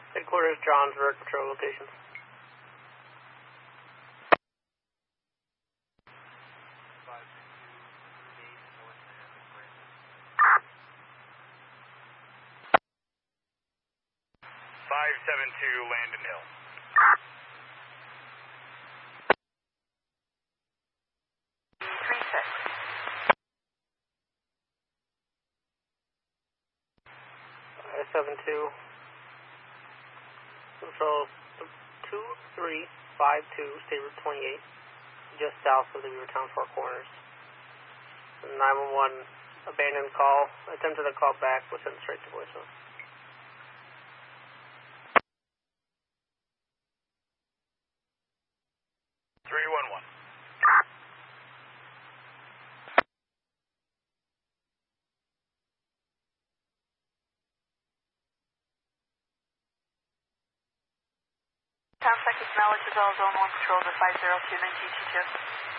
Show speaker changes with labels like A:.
A: Headquarters, Johnsburg, patrol locations.
B: Landon Hill.
A: 72. Control 2352, State Route 28, just south of the Beavertown Four Corners. 911 abandoned call. Attempted a call back, was sent straight to voicemail.
C: Contact is knowledge as well as Zone 1 Patrol to 502-9222.